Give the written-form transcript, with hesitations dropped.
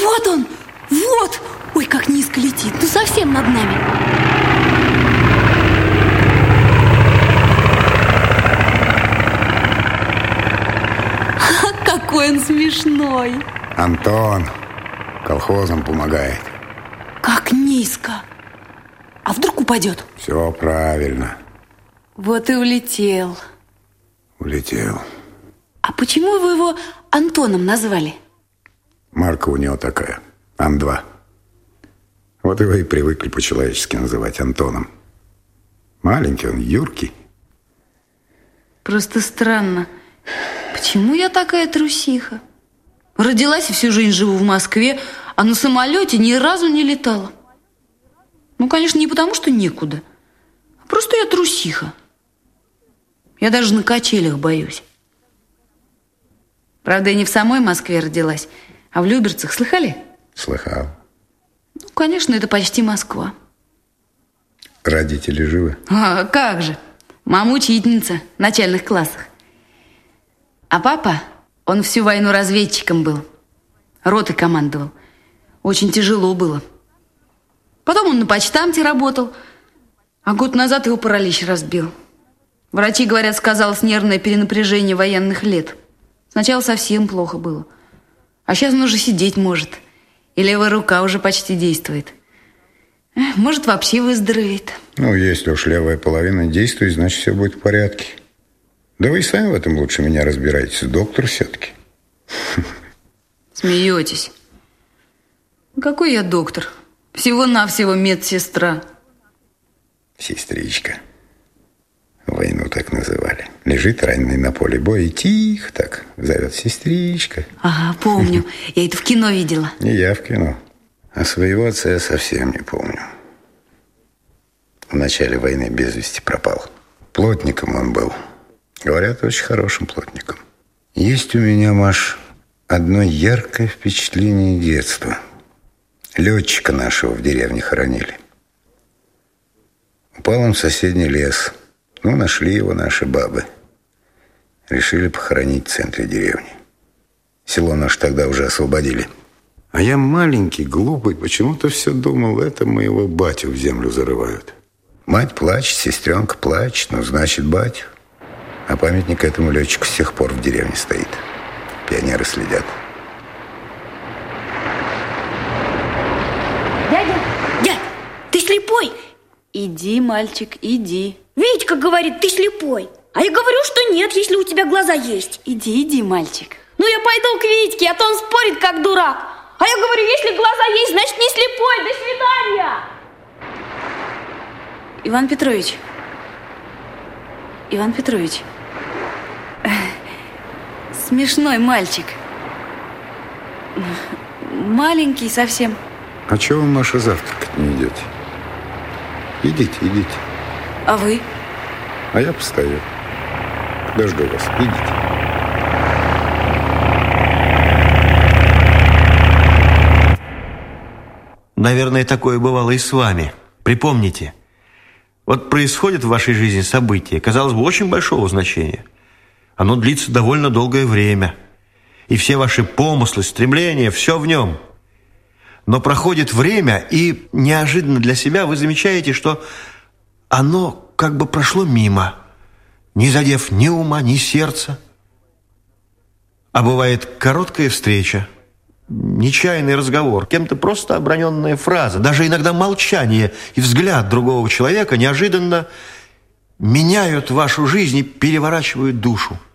Вот он! Вот! Ой, как низко летит, ну совсем над нами. Какой он смешной. Антон колхозам помогает. Как низко. А вдруг упадет? Все правильно. Вот и улетел. Улетел. А почему вы его Антоном назвали? Марка у него такая. Ан-2. Вот его и привыкли по-человечески называть Антоном. Маленький он, юркий. Просто странно. Почему я такая трусиха? Родилась и всю жизнь живу в Москве, а на самолете ни разу не летала. Ну, конечно, не потому, что некуда. А просто я трусиха. Я даже на качелях боюсь. Правда, я не в самой Москве родилась, а в Люберцах. Слыхали? Слыхал. Ну, конечно, это почти Москва. Родители живы? А как же? Мама учительница в начальных классах. А папа, он всю войну разведчиком был. Ротой командовал. Очень тяжело было. Потом он на почтамте работал, а год назад его паралич разбил. Врачи, говорят, сказалось нервное перенапряжение военных лет. Сначала совсем плохо было. А сейчас он уже сидеть может. И левая рука уже почти действует. Может, вообще выздоровеет. Ну, если уж левая половина действует, значит, все будет в порядке. Да вы и сами в этом лучше меня разбираетесь. Доктор все-таки. Смеетесь. Какой я доктор? Всего-навсего медсестра. Сестричка. Войну так называли. Лежит раненый на поле боя и тихо так зовет: сестричка. Ага, помню. Я это в кино видела. Не я в кино. А своего отца я совсем не помню. В начале войны без вести пропал. Плотником он был. Говорят, очень хорошим плотником. Есть у меня, Маш, одно яркое впечатление детства. Летчика нашего в деревне хоронили. Упал он в соседний лес. Ну, нашли его наши бабы. Решили похоронить в центре деревни. Село наше тогда уже освободили. А я маленький, глупый, почему-то все думал, это моего батю в землю зарывают. Мать плачет, сестренка плачет, ну, значит, батю. А памятник этому летчику с тех пор в деревне стоит. Пионеры следят. Дядь, ты слепой? Иди, мальчик, иди. Витька говорит, ты слепой. А я говорю, что нет, если у тебя глаза есть. Иди, мальчик. Ну, я пойду к Витьке, а то он спорит, как дурак. А я говорю, если глаза есть, значит, не слепой. До свидания. Иван Петрович. Иван Петрович. Смешной мальчик. Маленький совсем. А чего вы, Маша, завтракать не идете? Идите. А вы? А я постою. Подожду вас. Идите. Наверное, такое бывало и с вами. Припомните. Вот происходит в вашей жизни событие, казалось бы, очень большого значения. Оно длится довольно долгое время. И все ваши помыслы, стремления, все в нем. Но проходит время, и неожиданно для себя вы замечаете, что оно как бы прошло мимо, не задев ни ума, ни сердца. А бывает короткая встреча, нечаянный разговор, кем-то просто оброненная фраза, даже иногда молчание и взгляд другого человека неожиданно меняют вашу жизнь и переворачивают душу.